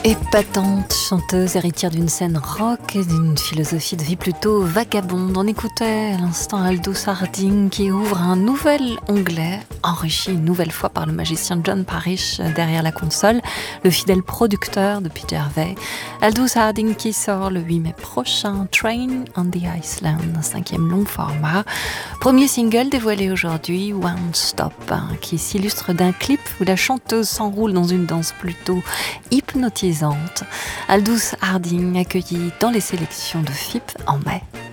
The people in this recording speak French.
Épatante chanteuse, héritière d'une scène rock et d'une philosophie de vie plutôt vagabonde. On écoutait à l'instant Aldous Harding qui ouvre un nouvel onglet, enrichi une nouvelle fois par le magicien John Parrish derrière la console, le fidèle producteur de Peter Gervais. Aldous Harding qui sort le 8 mai prochain, Train on the Iceland, un 5e long format. Premier single dévoilé aujourd'hui, Won't Stop, qui s'illustre d'un clip où la chanteuse s'enroule dans une danse plutôt hypnotisante. Aldous Harding accueilli dans les sélections de FIP en mai.